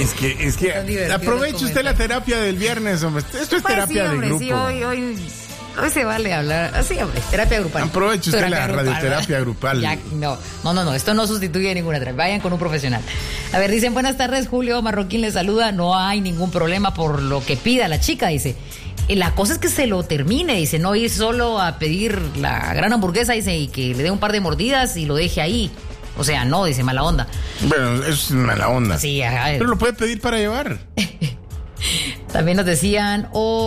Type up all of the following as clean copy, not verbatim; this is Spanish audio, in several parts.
Es que aproveche usted la terapia del viernes, hombre. Esto es terapia de grupo. Sí, hoy se vale hablar. Así, hombre, terapia grupal. Aproveche usted la radioterapia grupal. Ya, no, esto no sustituye ninguna terapia. Vayan con un profesional. A ver, dicen, buenas tardes, Julio Marroquín le saluda. No hay ningún problema por lo que pida la chica, dice. La cosa es que se lo termine, dice, no ir solo a pedir la gran hamburguesa, dice, y que le dé un par de mordidas y lo deje ahí. O sea, no, dice, mala onda. Bueno, eso es mala onda. Sí, ajá. Pero lo puede pedir para llevar. También nos decían,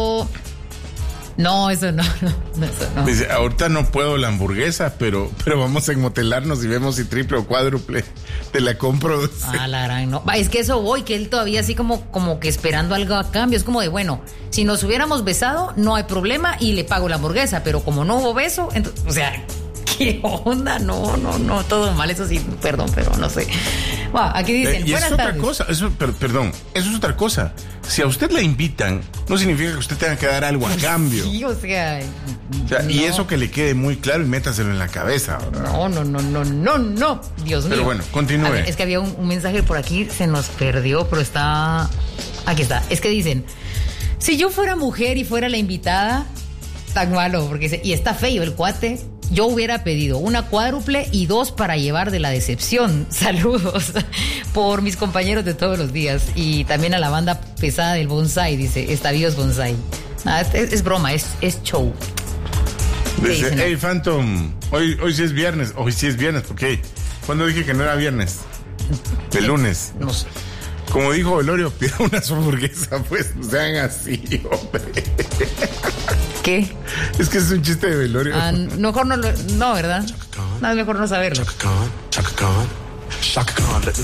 no, eso no. Dice, ahorita no puedo la hamburguesa, pero vamos a enmotelarnos y vemos si triple o cuádruple. Te la compro. La gran, no. Es que eso voy, que él todavía así como que esperando algo a cambio. Es como de, bueno, si nos hubiéramos besado, no hay problema y le pago la hamburguesa, pero como no hubo beso, entonces, o sea, ¿qué onda? No, todo mal, eso sí, perdón, pero no sé. Bueno, aquí dicen, y buenas es tardes. Otra cosa, eso es otra cosa. Si a usted la invitan, no significa que usted tenga que dar algo a cambio. Sí, o sea, no. Y eso que le quede muy claro y métaselo en la cabeza, ¿verdad? No, Dios mío. Pero bueno, continúe. Ver, es que había un mensaje por aquí, se nos perdió, pero está... Aquí está, es que dicen, si yo fuera mujer y fuera la invitada, tan malo, porque dice, y está feo el cuate, yo hubiera pedido una cuádruple y 2 para llevar de la decepción. Saludos por mis compañeros de todos los días y también a la banda pesada del Bonsai, dice, Estadios Bonsai. Es broma, es show. Dice, dicen, hey Phantom, hoy sí es viernes, porque ¿cuándo dije que no era viernes? El lunes. No sé. Como dijo Velorio, pida una hamburguesa, pues, no sean así, hombre. ¿Qué? Es que es un chiste de Velorio. Mejor no, ¿verdad? No, es mejor no saberlo.